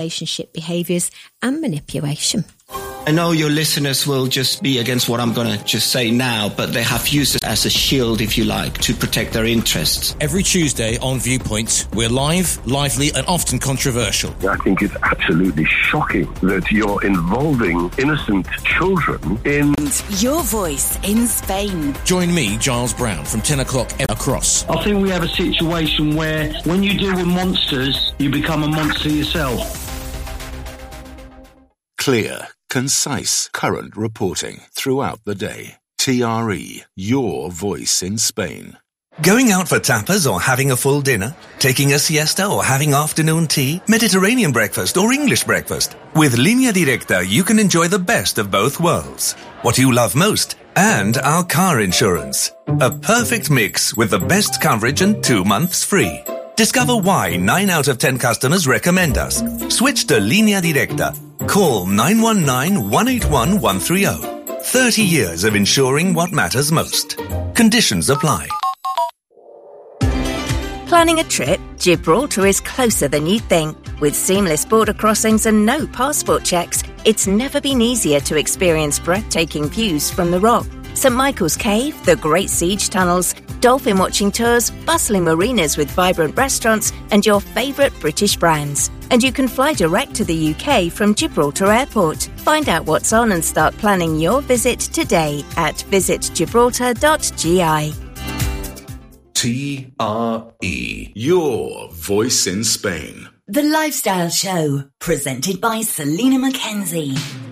relationship behaviours and manipulation. I know your listeners will just be against what I'm going to just say now, but they have used it as a shield, if you like, to protect their interests. Every Tuesday on Viewpoint, we're live, lively and often controversial. I think it's absolutely shocking that you're involving innocent children in... Your Voice in Spain. Join me, Giles Brown, from 10 o'clock across. I think we have a situation where when you deal with monsters, you become a monster yourself. Clear, concise, current reporting throughout the day. TRE, your voice in Spain. Going out for tapas or having a full dinner? Taking a siesta or having afternoon tea? Mediterranean breakfast or English breakfast? With Línea Directa, you can enjoy the best of both worlds. What you love most and our car insurance. A perfect mix with the best coverage and 2 months free. Discover why 9 out of 10 customers recommend us. Switch to Línea Directa. Call 919-181-130. 30 years of insuring what matters most. Conditions apply. Planning a trip? Gibraltar is closer than you'd think. With seamless border crossings and no passport checks, it's never been easier to experience breathtaking views from the Rock. St Michael's Cave, the Great Siege Tunnels, dolphin watching tours, bustling marinas with vibrant restaurants and your favourite British brands. And you can fly direct to the UK from Gibraltar Airport. Find out what's on and start planning your visit today at visitgibraltar.gi. TRE, your voice in Spain. The Lifestyle Show, presented by Selena Mackenzie.